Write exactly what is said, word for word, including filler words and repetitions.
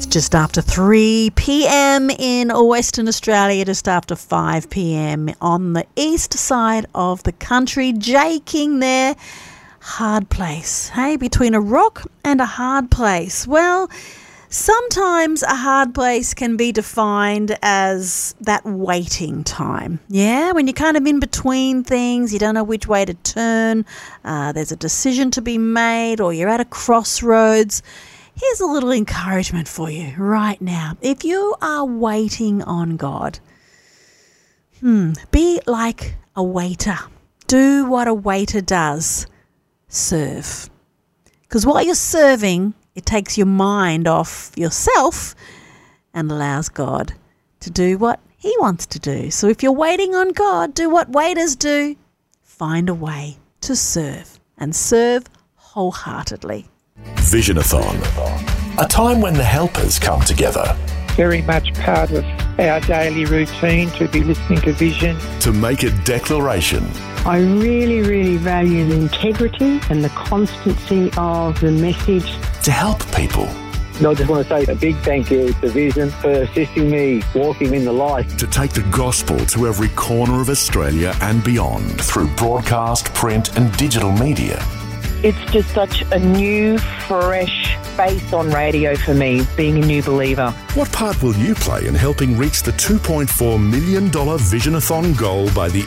just after three p.m. in Western Australia, just after five p.m. on the east side of the country. Jay King there. Hard place, hey? Between a rock and a hard place. Well, sometimes a hard place can be defined as that waiting time. Yeah, when you're kind of in between things, you don't know which way to turn, uh, there's a decision to be made, or you're at a crossroads. Here's a little encouragement for you right now. If you are waiting on God, hmm, be like a waiter. Do what a waiter does. Serve. Because while you're serving, it takes your mind off yourself and allows God to do what He wants to do. So if you're waiting on God, do what waiters do. Find a way to serve, and serve wholeheartedly. Visionathon, a time when the helpers come together. Very much part of our daily routine to be listening to Vision. To make a declaration. I really, really value the integrity and the constancy of the message. To help people. No, I just want to say a big thank you to Vision for assisting me walking in the light. To take the gospel to every corner of Australia and beyond through broadcast, print and digital media. It's just such a new, fresh face on radio for me, being a new believer. What part will you play in helping reach the two point four million dollars Visionathon goal by the